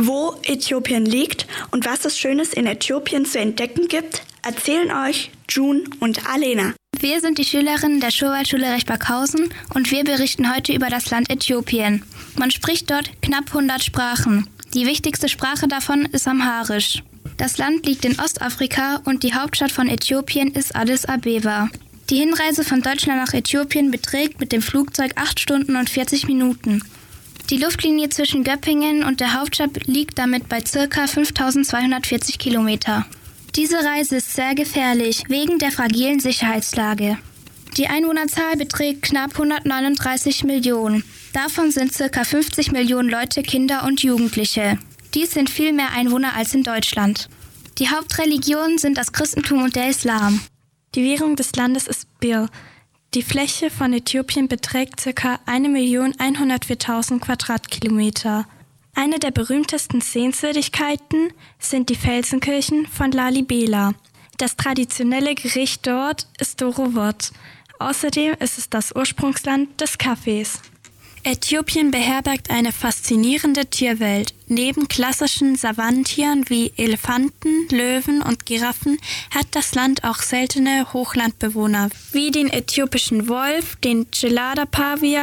Wo Äthiopien liegt und was es Schönes in Äthiopien zu entdecken gibt, erzählen euch June und Alena. Wir sind die Schülerinnen der Schurwaldschule Rechberghausen und wir berichten heute über das Land Äthiopien. Man spricht dort knapp 100 Sprachen. Die wichtigste Sprache davon ist Amharisch. Das Land liegt in Ostafrika und die Hauptstadt von Äthiopien ist Addis Abeba. Die Hinreise von Deutschland nach Äthiopien beträgt mit dem Flugzeug 8 Stunden und 40 Minuten. Die Luftlinie zwischen Göppingen und der Hauptstadt liegt damit bei ca. 5.240 Kilometer. Diese Reise ist sehr gefährlich wegen der fragilen Sicherheitslage. Die Einwohnerzahl beträgt knapp 139 Millionen. Davon sind ca. 50 Millionen Leute Kinder und Jugendliche. Dies sind viel mehr Einwohner als in Deutschland. Die Hauptreligionen sind das Christentum und der Islam. Die Währung des Landes ist Bir. Die Fläche von Äthiopien beträgt ca. 1.104.000 Quadratkilometer. Eine der berühmtesten Sehenswürdigkeiten sind die Felsenkirchen von Lalibela. Das traditionelle Gericht dort ist Dorowot. Außerdem ist es das Ursprungsland des Kaffees. Äthiopien beherbergt eine faszinierende Tierwelt. Neben klassischen Savannentieren wie Elefanten, Löwen und Giraffen hat das Land auch seltene Hochlandbewohner wie den äthiopischen Wolf, den Gelada Pavia,